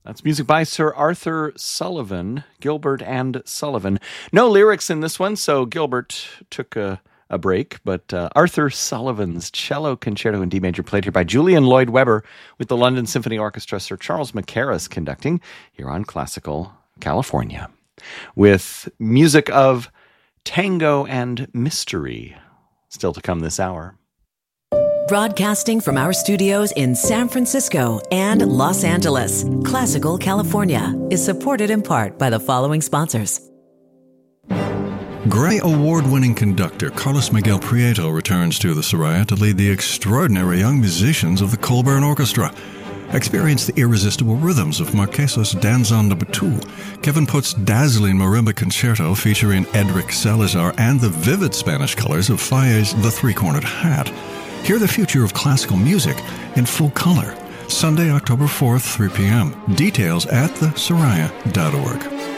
That's music by Sir Arthur Sullivan, Gilbert and Sullivan. No lyrics in this one, so Gilbert took a break, but Arthur Sullivan's Cello Concerto in D major, played here by Julian Lloyd Webber with the London Symphony Orchestra, Sir Charles Mackerras conducting here on Classical California, with music of Tango and Mystery still to come this hour. Broadcasting from our studios in San Francisco and Los Angeles, Classical California is supported in part by the following sponsors. Grammy Award-winning conductor Carlos Miguel Prieto returns to the Soraya to lead the extraordinary young musicians of the Colburn Orchestra. Experience the irresistible rhythms of Marquesa's Danzón de Betul, Kevin Putt's dazzling marimba concerto featuring Edric Salazar, and the vivid Spanish colors of Falle's The Three-Cornered Hat. Hear the future of classical music in full color. Sunday, October 4th, 3 p.m. Details at thesoraya.org.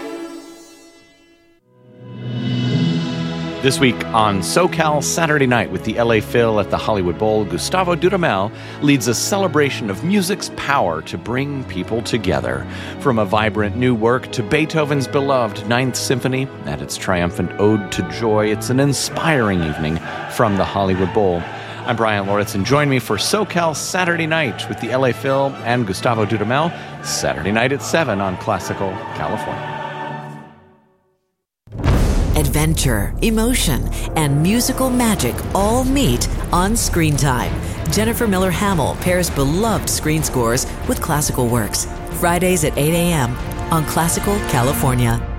This week on SoCal Saturday Night with the LA Phil at the Hollywood Bowl, Gustavo Dudamel leads a celebration of music's power to bring people together. From a vibrant new work to Beethoven's beloved Ninth Symphony and its triumphant Ode to Joy, it's an inspiring evening from the Hollywood Bowl. I'm Brian Loritz, and join me for SoCal Saturday Night with the LA Phil and Gustavo Dudamel, Saturday night at 7 on Classical California. Adventure, emotion, and musical magic all meet on Screen Time. Jennifer Miller Hamill pairs beloved screen scores with classical works. Fridays at 8 a.m. on Classical California.